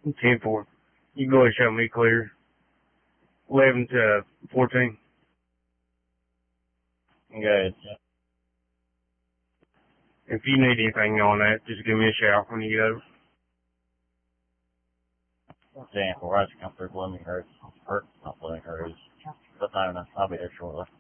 10-4. You can go ahead and show me clear. 11-14. Good. If you need anything on that, just give me a shout when you get over. 10-4. I just come through Blooming Hurts. Not Blooming Hurts. But no, I'll be there shortly.